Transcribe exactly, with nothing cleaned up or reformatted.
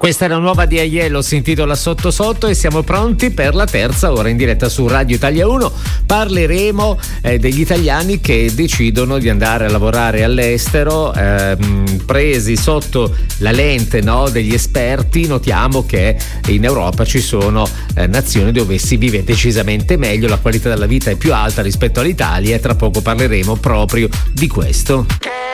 Questa è la nuova di Aiello, si intitola Sotto Sotto e siamo pronti per la terza ora in diretta su Radio Italia uno. Parleremo eh, degli italiani che decidono di andare a lavorare all'estero, ehm, presi sotto la lente, no, degli esperti. Notiamo che in Europa ci sono eh, nazioni dove si vive decisamente meglio, la qualità della vita è più alta rispetto all'Italia e tra poco parleremo proprio di questo.